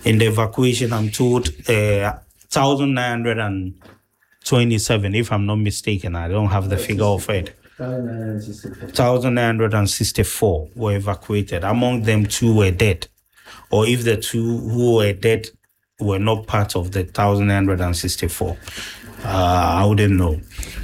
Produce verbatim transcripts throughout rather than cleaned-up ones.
In the evacuation, I'm told uh, one thousand nine hundred twenty-seven, if I'm not mistaken. I don't have the figure of it. one thousand nine hundred sixty-four were evacuated. Among them, two were dead. Or if the two who were dead were not part of the one thousand nine hundred sixty-four, uh, I wouldn't know.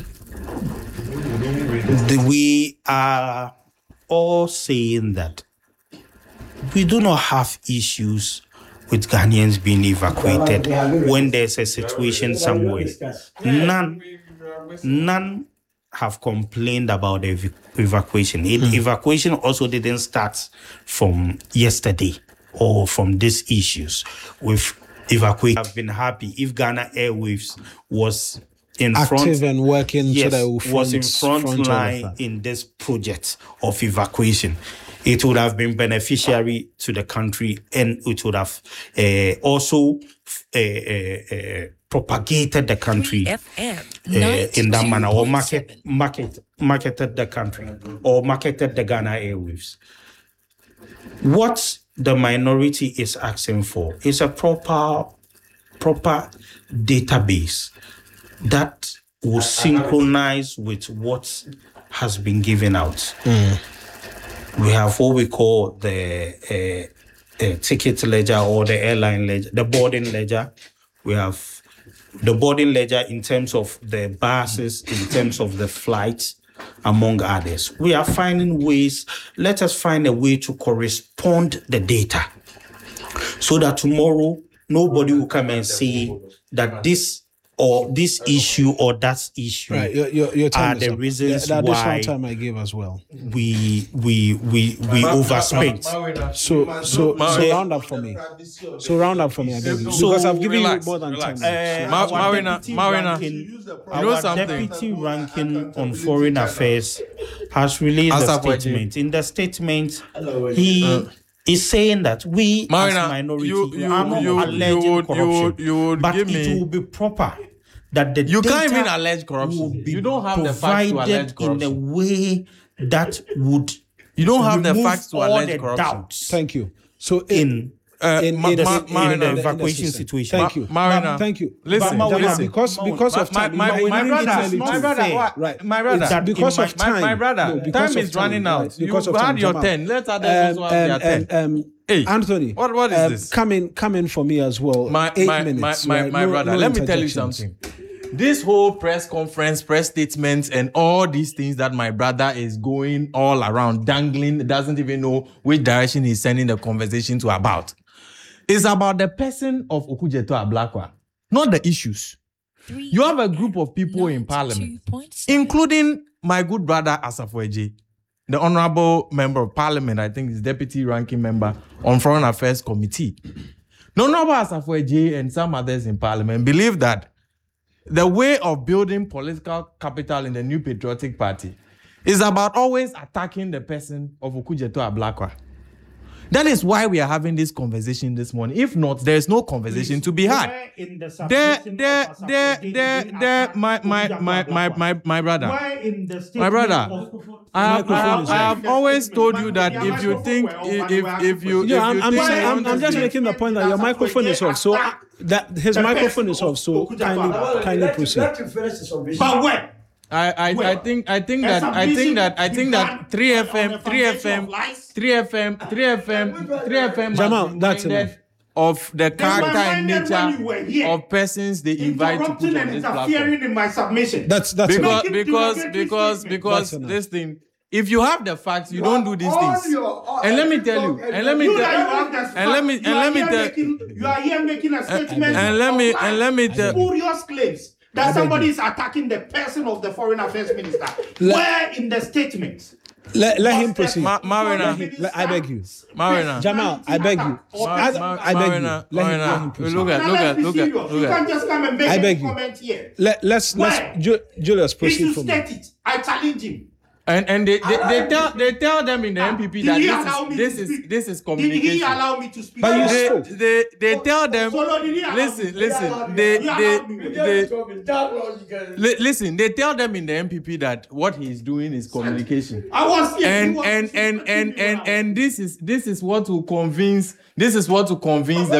The, we are all saying that we do not have issues with Ghanaians being evacuated when there's a situation somewhere. None, none have complained about the ev- evacuation. It, mm. Evacuation also didn't start from yesterday or from these issues. With evacuation, I've been happy if Ghana Airwaves was in active front, and working, yes, so that was in front, front line in this project of evacuation. It would have been beneficiary to the country, and it would have uh, also uh, uh, uh, propagated the country uh, in that manner, or market, market, marketed the country, or marketed the Ghana Airwaves. What the minority is asking for is a proper, proper database that will synchronize with what has been given out. Mm. We have what we call the uh, uh, ticket ledger or the airline ledger, the boarding ledger. We have the boarding ledger in terms of the buses, in terms of the flights, among others. We are finding ways. Let us find a way to correspond the data so that tomorrow nobody will come and say that this or this issue or that issue right. your, your, your time are the up. reasons yeah, why time I gave as well. we we we we overspent. So so so round up for me. So round up for me, I beg you. So because I've given relax, you more than relax. ten minutes. Uh, Ma- Marina, Marina, ranking, you know our something? deputy ranking on foreign affairs has released As a a point, statement. In the statement, he uh, is saying that we Marina, as minority you, you, are not you, alleging you would, corruption, you would, you would but give it me... will be proper that the You data can't even allege will corruption. be You don't have the facts to allege provided in a corruption. way that would You don't have the remove facts to all allege the corruption. doubts Thank you. So in Uh, in, Ma- in, Ma- in, in, Marina, in the evacuation system. situation. Thank you. Ma- Marina, Ma- thank you. listen, But, but listen. because because of My, time, my, you my know, brother, it's my too brother, fair. what? Right. My brother, It's because my, of time. My, my brother, No, because time of is time, running out. right, because You've of had time, your Jamal. ten. Let others Um, also have um, their ten. um, um, Hey, Anthony, what what is um, this? Come in, come in for me as well. My Eight my, minutes. my, my, right? my no, brother, no let me tell you interjections. something. This whole press conference, press statements, and all these things that my brother is going all around, dangling, doesn't even know which direction he's sending the conversation to about. It's about the person of Okudzeto Ablakwa, not the issues. You have a group of people in parliament, including my good brother Asafo Adjei, the honorable member of parliament, I think is deputy ranking member on Foreign Affairs Committee. The honorable Asafo Adjei and some others in parliament believe that the way of building political capital in the New Patriotic Party is about always attacking the person of Okudzeto Ablakwa. That is why we are having this conversation this morning. If not, there is no conversation to be had. There, there, there, there, there, my, my, my, my, my, my brother, my brother. I have, I have, I have always told you that if you think, if, if, if you, Yeah, if you I'm, I'm, think saying, you I'm, want I'm to just speak- making the point that your microphone is off. So uh, that his microphone is off. So kindly, kindly proceed. But when? I, I, I think I think that I think that I think that three F M three F M three F M three F M three F M Jamal, that's enough. of the character and reminded when you were nature here, of persons they invite to put interrupting on and this interfering platform. in my submission. That's that's Because enough. Making because derogatory because statement. because That's enough. this thing, if you have the facts, you don't do these things. And let me tell you, and let me You that you tell have the and let me fact, and you let are me here tell making- You are here making a statement. and let me of and let me lies, tell spurious claims that somebody is attacking the person of the foreign affairs minister. Where in the statement? Let, let him proceed. Ma- Marina. Let- I beg you. Marina. Jamal, I beg you. Ma- I, Ma- I beg you. Marina, Let him, Marina, let him proceed. look at Now look let's at be look at serious. look You at can't just come and make I any beg you. comment here. Let, let's Why? let's Ju- Julius He proceed should for me. state it. I challenge him. And and they, they, they tell they tell them in the M P P Did that he allow this me is this to is speak? this is Did he communication. allow me to speak? But you They, spoke. they they tell them Solo, did he allow listen me? listen they He they, allowed me. they li- listen they tell them in the M P P that what he is doing is communication. I was here. He And was- and and and and and this is this is what will convince this is what will convince the